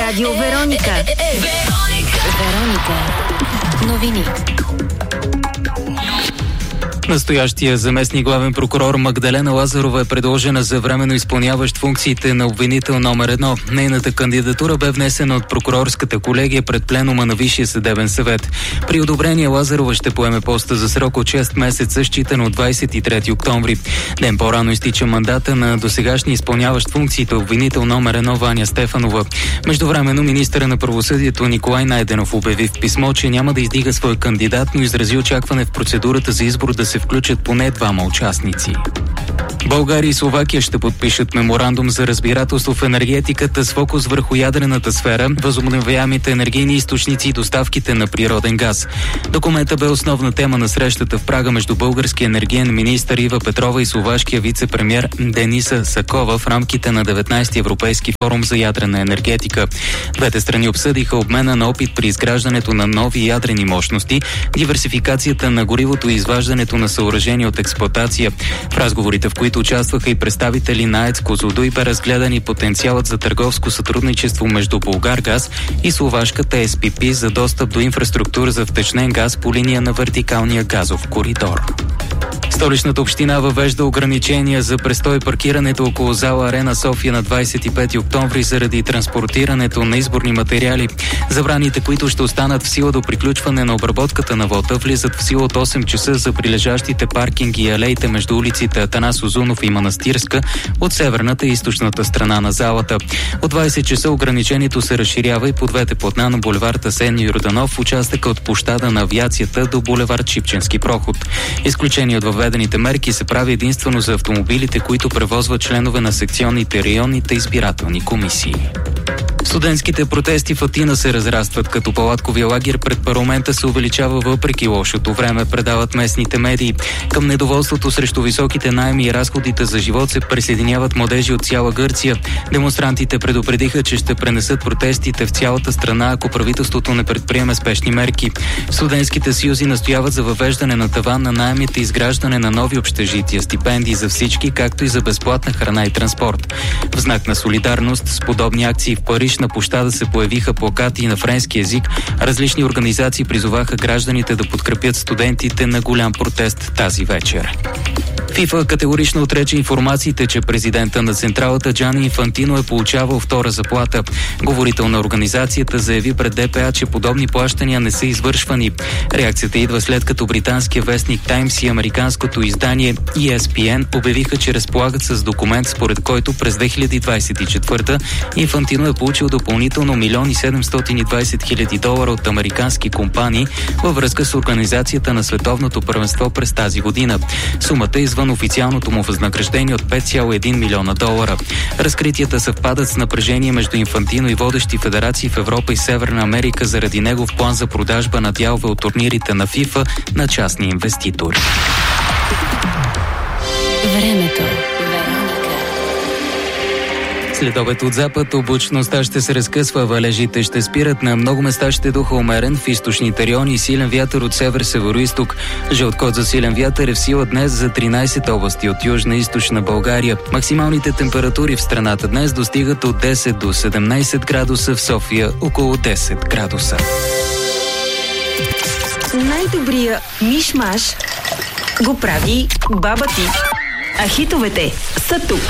Радио Вероника. Вероника. Новини. Настоящия заместник главен прокурор Магдалена Лазарова е предложена за временно изпълняващ функциите на обвинител номер 1. Нейната кандидатура бе внесена от прокурорската колегия пред пленума на Висшия съдебен съвет. При одобрение Лазарова ще поеме поста за срок от 6 месеца, считан от 23 октомври. Ден по-рано изтича мандата на досегашния изпълняващ функциите обвинител номер 1 Ваня Стефанова. Междувременно министъра на правосъдието Николай Найденов обяви в писмо, че няма да издига свой кандидат, но изрази очакване в процедурата за избор да се включат поне двама участници. България и Словакия ще подпишат меморандум за разбирателство в енергетиката с фокус върху ядрената сфера, възобновяемите енергийни източници и доставките на природен газ. Документът бе основна тема на срещата в Прага между българския енергиен министър Ива Петрова и словашкия вице-премиер Дениса Сакова в рамките на 19-ти Европейски форум за ядрена енергетика. Двете страни обсъдиха обмена на опит при изграждането на нови ядрени мощности, диверсификацията на горивото и изваждането на съоръжения от експлоатация. В разговорите, в които участваха и представители на АЕЦ Козлодуй, бе разгледан и потенциалът за търговско сътрудничество между Булгаргаз и словашката СПП за достъп до инфраструктура за втечнен газ по линия на вертикалния газов коридор. Столичната община въвежда ограничения за престой паркирането около зала Арена София на 25 октомври заради транспортирането на изборни материали. Забраните, които ще останат в сила до приключване на обработката на вота, влизат в сила от 8 часа за прилежащите паркинги и алеите между улиците Атанас Узунов и Манастирска от северната и източната страна на залата. От 20 часа ограничението се разширява и по двете платна на булевард Асен Йорданов в участъка от площада на авиацията до булевард Шипченски проход. Изключение от въведените мерки се прави единствено за автомобилите, които превозват членове на секционните районните избирателни комисии. Студентските протести в Атина се разрастват, като палатковия лагер пред парламента се увеличава въпреки лошото време, предават местните медии. Към недоволството срещу високите наеми и разходите за живот се присъединяват младежи от цяла Гърция. Демонстрантите предупредиха, че ще пренесат протестите в цялата страна, ако правителството не предприеме спешни мерки. Студентските съюзи настояват за въвеждане на таван на наемите и изграждане на нови общежития, стипендии за всички, както и за безплатна храна и транспорт. В знак на солидарност с подобни акции в Париж на площада се появиха плакати на френски език. Различни организации призоваха гражданите да подкрепят студентите на голям протест тази вечер. ФИФА категорично отрече информациите, че президента на централата Джани Инфантино е получавал втора заплата. Говорител на организацията заяви пред ДПА, че подобни плащания не са извършвани. Реакцията идва след като британския вестник Таймс и американското издание ESPN обявиха, че разполагат с документ, според който през 2024 Инфантино е получил допълнително $1 720 000 от американски компании във връзка с организацията на световното първенство през тази година. Сумата е извън официалното му възнаграждение от $5,1 милиона. Разкритията съвпадат с напрежение между Инфантино и водещи федерации в Европа и Северна Америка заради негов план за продажба на дялове от турнирите на ФИФА на частни инвеститори. Времето. След обед от запад облачността ще се разкъсва, валежите ще спират, на много места ще духа умерен, в източните райони и силен вятър от север-североизток. Жълт код за силен вятър е в сила днес за 13 области от южна и източна България. Максималните температури в страната днес достигат от 10 до 17 градуса, в София около 10 градуса. Най-добрия миш-маш го прави баба ти. А хитовете са тук.